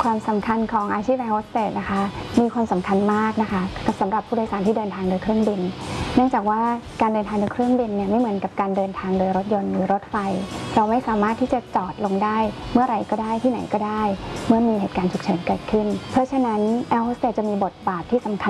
ความสำคัญของอาชีพแอร์โฮสเตสนะคะมีความสำคัญมากนะคะสำหรับผู้โดยสารที่เดินทางโดยเครื่องบินเนื่องจากว่าการเดินทางโดยเครื่องบินเนี่ยไม่เหมือนกับการเดินทางโดยรถยนต์หรือรถไฟเราไม่สามารถที่จะจอดลงได้เมื่อไหร่ก็ได้ที่ไหนก็ได้เมื่อมีเหตุการณ์ฉุกเฉินเกิดขึ้นเพราะฉะนั้นแอร์โฮสเตสจะมีบทบาทที่สำคัญ